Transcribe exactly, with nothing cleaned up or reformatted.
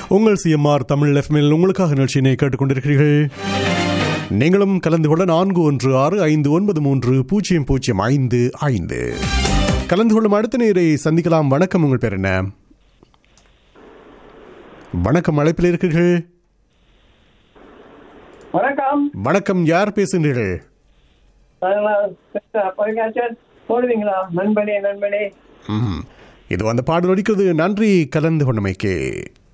உங்கள் சிஎம்ஆர் தமிழ் எஃப்எம்மில் உங்களுக்காக நிகழ்ச்சியினை கேட்டுக்கொண்டிருக்கிறீர்கள். நீங்களும் கலந்து கொள்ள நான்கு ஒன்று ஆறு ஐந்து ஒன்பது மூன்று பூஜ்ஜியம் பூஜ்ஜியம் ஐந்து ஐந்து. கலந்து கொள்ளும் அடுத்த நேரை சந்திக்கலாம். வணக்கம், உங்கள் பேர் என்ன? வணக்கம், அழைப்பில் இருக்கிறீர்கள். வணக்கம். வணக்கம், யார் பேசுகிறீர்கள்? போடுவீங்களா? நண்பனே நண்பனே. இது அந்த பாடல் ஒலிக்கிறது. நன்றி கலந்து கொண்டமைக்கு.